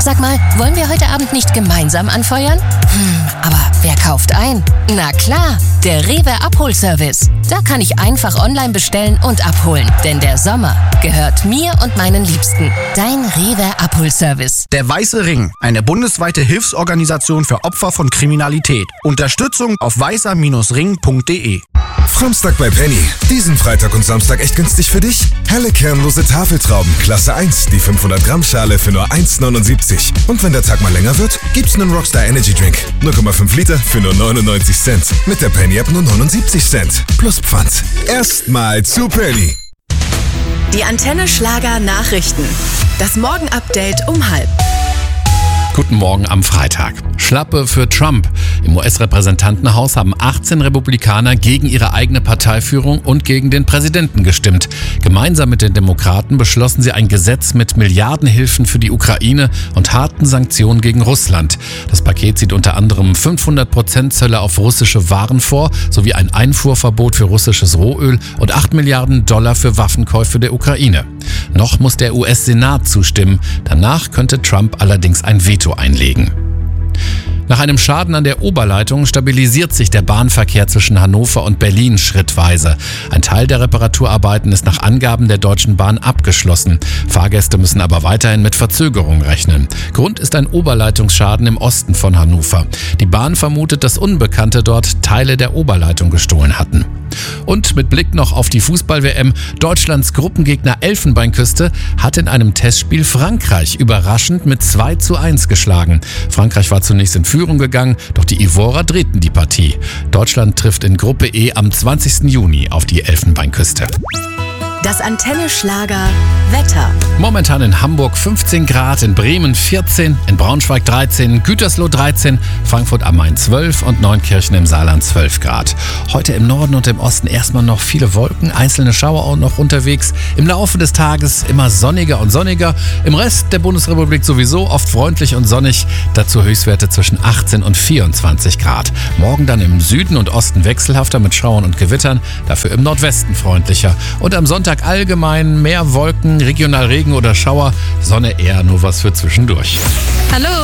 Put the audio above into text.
Sag mal, wollen wir heute Abend nicht gemeinsam anfeuern? Aber wer kauft ein? Na klar, der Rewe Abholservice. Da kann ich einfach online bestellen und abholen. Denn der Sommer gehört mir und meinen Liebsten. Dein Rewe Abholservice. Der Weiße Ring, eine bundesweite Hilfsorganisation für Opfer von Kriminalität. Unterstützung auf weißer-ring.de. Samstag bei Penny. Diesen Freitag und Samstag echt günstig für dich? Helle kernlose Tafeltrauben, Klasse 1, die 500 Gramm Schale für nur 1,79. Und wenn der Tag mal länger wird, gibt's einen Rockstar Energy Drink. 0,5 Liter für nur 99 Cent. Mit der Penny App nur 79 Cent. Plus Pfand. Erstmal zu Penny. Die Antenne Schlager Nachrichten. Das Morgen-Update um 12:30. Guten Morgen am Freitag. Schlappe für Trump. Im US-Repräsentantenhaus haben 18 Republikaner gegen ihre eigene Parteiführung und gegen den Präsidenten gestimmt. Gemeinsam mit den Demokraten beschlossen sie ein Gesetz mit Milliardenhilfen für die Ukraine und harten Sanktionen gegen Russland. Das Paket sieht unter anderem 500% Zölle auf russische Waren vor, sowie ein Einfuhrverbot für russisches Rohöl und $8 Milliarden für Waffenkäufe der Ukraine. Noch muss der US-Senat zustimmen. Danach könnte Trump allerdings ein Veto einlegen. Nach einem Schaden an der Oberleitung stabilisiert sich der Bahnverkehr zwischen Hannover und Berlin schrittweise. Ein Teil der Reparaturarbeiten ist nach Angaben der Deutschen Bahn abgeschlossen. Fahrgäste müssen aber weiterhin mit Verzögerung rechnen. Grund ist ein Oberleitungsschaden im Osten von Hannover. Die Bahn vermutet, dass Unbekannte dort Teile der Oberleitung gestohlen hatten. Und mit Blick noch auf die Fußball-WM, Deutschlands Gruppengegner Elfenbeinküste hat in einem Testspiel Frankreich überraschend mit 2:1 geschlagen. Frankreich war zunächst in Führung gegangen, doch die Ivorer drehten die Partie. Deutschland trifft in Gruppe E am 20. Juni auf die Elfenbeinküste. Das Antenne Schlager Wetter. Momentan in Hamburg 15 Grad, in Bremen 14, in Braunschweig 13, Gütersloh 13, Frankfurt am Main 12 und Neunkirchen im Saarland 12 Grad. Heute im Norden und im Osten erstmal noch viele Wolken, einzelne Schauer auch noch unterwegs. Im Laufe des Tages immer sonniger und sonniger. Im Rest der Bundesrepublik sowieso oft freundlich und sonnig. Dazu Höchstwerte zwischen 18 und 24 Grad. Morgen dann im Süden und Osten wechselhafter mit Schauern und Gewittern, dafür im Nordwesten freundlicher. Und am Sonntag allgemein mehr Wolken, regional Regen oder Schauer, Sonne eher nur was für zwischendurch. Hallo!